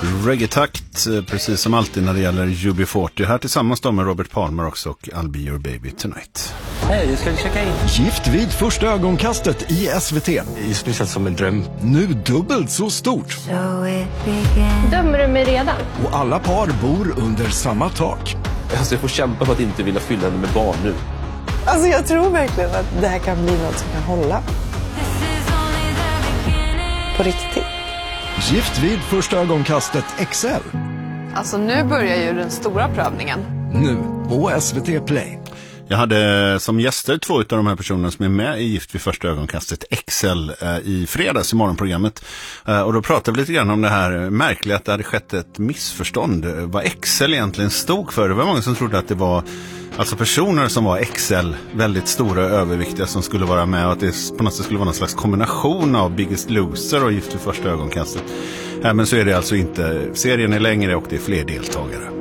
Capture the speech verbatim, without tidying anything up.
Reggae-takt, precis som alltid när det gäller U B fyrtio. Här tillsammans då med Robert Palmer också och I'll Be Your Baby Tonight. Hej, ska vi checka in? Gift vid första ögonkastet i S V T. Just nu känns som en dröm. Nu dubbelt så stort. Dömer du mig redan? Och alla par bor under samma tak. Alltså jag får kämpa för att inte vilja fylla henne med barn nu. Alltså jag tror verkligen att det här kan bli något som kan hålla. På riktigt. Gift vid första ögonkastet X L. Alltså nu börjar ju den stora prövningen. Nu på S V T Play. Jag hade som gäster två av de här personerna som är med i Gift vid första ögonkastet X L eh, i fredags i morgonprogrammet. Eh, och då pratade vi lite grann om det här märkliga att det hade skett ett missförstånd. Vad X L egentligen stod för. Det var många som trodde att det var alltså personer som var X L, väldigt stora och överviktiga som skulle vara med och att det på något sätt skulle vara någon slags kombination av Biggest Loser och Gift vid första ögonkastet. Eh, men så är det alltså inte. Serien är längre och det är fler deltagare.